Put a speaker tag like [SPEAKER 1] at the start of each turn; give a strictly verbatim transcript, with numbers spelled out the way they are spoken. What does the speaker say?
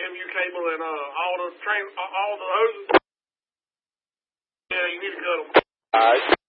[SPEAKER 1] M U cable and uh, all the train, all the hoses. Yeah, you need to cut them.
[SPEAKER 2] All right.